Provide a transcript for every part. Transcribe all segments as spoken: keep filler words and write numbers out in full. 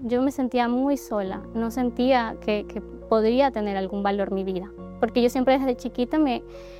yo me sentía muy sola, no sentía que, que podría tener algún valor mi vida, porque yo siempre desde chiquita me,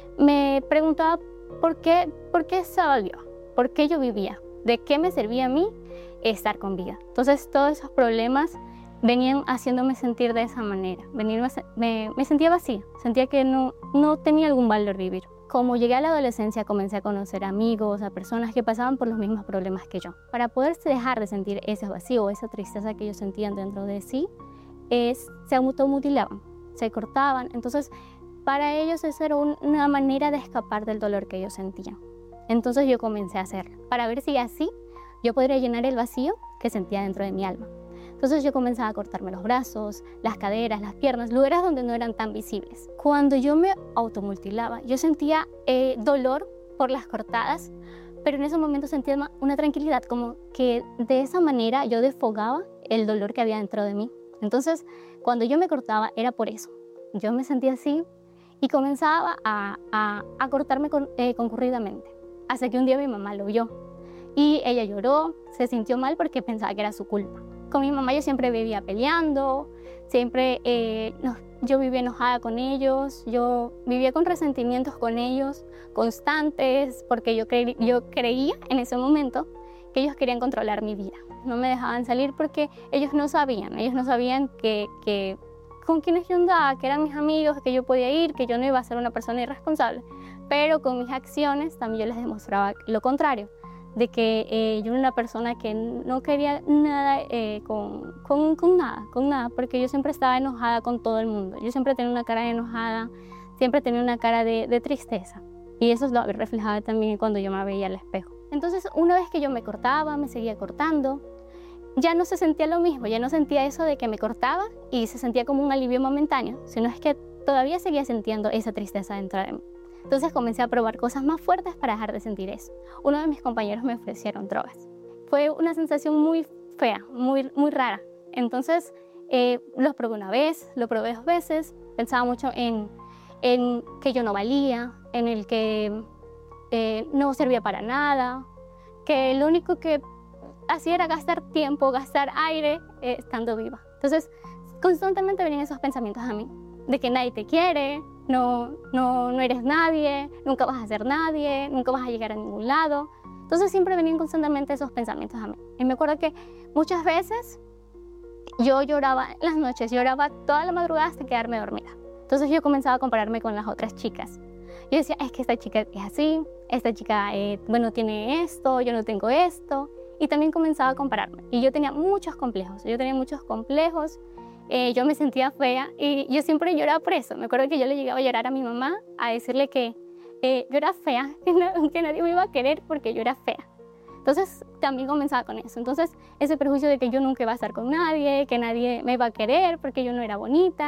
me preguntaba por qué, por qué estaba viva, por qué yo vivía, de qué me servía a mí estar con vida. Entonces todos esos problemas venían haciéndome sentir de esa manera, venirme, me, me sentía vacía, sentía que no, no tenía algún valor vivir. Como llegué a la adolescencia, comencé a conocer amigos, a personas que pasaban por los mismos problemas que yo. Para poder dejar de sentir ese vacío, esa tristeza que ellos sentían dentro de sí, es, se automutilaban, se cortaban. Entonces, para ellos esa era un, una manera de escapar del dolor que ellos sentían. Entonces yo comencé a hacerlo, para ver si así yo podría llenar el vacío que sentía dentro de mi alma. Entonces yo comenzaba a cortarme los brazos, las caderas, las piernas, lugares donde no eran tan visibles. Cuando yo me automutilaba, yo sentía eh, dolor por las cortadas, pero en ese momento sentía una tranquilidad, como que de esa manera yo desfogaba el dolor que había dentro de mí. Entonces, cuando yo me cortaba era por eso. Yo me sentía así y comenzaba a, a, a cortarme con, eh, concurridamente, hasta que un día mi mamá lo vio y ella lloró, se sintió mal porque pensaba que era su culpa. Con mi mamá yo siempre vivía peleando, siempre eh, no, yo vivía enojada con ellos, yo vivía con resentimientos con ellos constantes, porque yo, cre yo creía en ese momento que ellos querían controlar mi vida. No me dejaban salir porque ellos no sabían, ellos no sabían que, que con quienes yo andaba, que eran mis amigos, que yo podía ir, que yo no iba a ser una persona irresponsable. Pero con mis acciones también yo les demostraba lo contrario, de que eh, yo era una persona que no quería nada eh, con, con, con nada, con nada, porque yo siempre estaba enojada con todo el mundo. Yo siempre tenía una cara de enojada, siempre tenía una cara de, de tristeza. Y eso lo reflejaba también cuando yo me veía al espejo. Entonces, una vez que yo me cortaba, me seguía cortando, ya no se sentía lo mismo, ya no sentía eso de que me cortaba y se sentía como un alivio momentáneo, sino es que todavía seguía sintiendo esa tristeza dentro de mí. Entonces comencé a probar cosas más fuertes para dejar de sentir eso. Uno de mis compañeros me ofrecieron drogas. Fue una sensación muy fea, muy, muy rara. Entonces eh, lo probé una vez, lo probé dos veces. Pensaba mucho en, en que yo no valía, en el que eh, no servía para nada, que lo único que hacía era gastar tiempo, gastar aire eh, estando viva. Entonces constantemente venían esos pensamientos a mí, de que nadie te quiere, No, no, no eres nadie, nunca vas a ser nadie, nunca vas a llegar a ningún lado. Entonces siempre venían constantemente esos pensamientos a mí. Y me acuerdo que muchas veces yo lloraba en las noches, lloraba toda la madrugada hasta quedarme dormida. Entonces yo comenzaba a compararme con las otras chicas. Yo decía, es que esta chica es así, esta chica, eh, bueno, tiene esto, yo no tengo esto. Y también comenzaba a compararme. Y yo tenía muchos complejos, yo tenía muchos complejos. Eh, yo me sentía fea y yo siempre lloraba por eso. Me acuerdo que yo le llegaba a llorar a mi mamá, a decirle que eh, yo era fea, que, no, que nadie me iba a querer porque yo era fea. Entonces también comenzaba con eso. Entonces ese prejuicio de que yo nunca iba a estar con nadie, que nadie me iba a querer porque yo no era bonita.